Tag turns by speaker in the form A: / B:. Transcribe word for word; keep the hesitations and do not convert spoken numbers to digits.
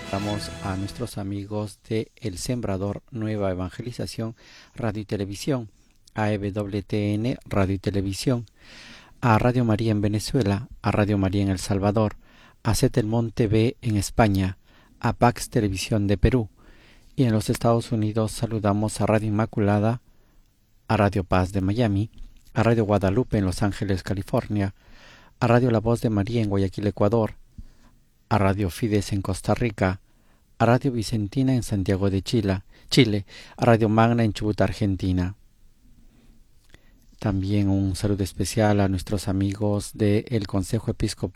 A: Saludamos a nuestros amigos de El Sembrador Nueva Evangelización Radio y Televisión, a E W T N Radio y Televisión, a Radio María en Venezuela, a Radio María en El Salvador, a Setelmont T V en España, a Pax Televisión de Perú, y en los Estados Unidos saludamos a Radio Inmaculada, a Radio Paz de Miami, a Radio Guadalupe en Los Ángeles, California, a Radio La Voz de María en Guayaquil, Ecuador, a Radio Fides en Costa Rica, a Radio Vicentina en Santiago de Chile, Chile, a Radio Magna en Chubut, Argentina. También un saludo especial a nuestros amigos del Consejo Episcopal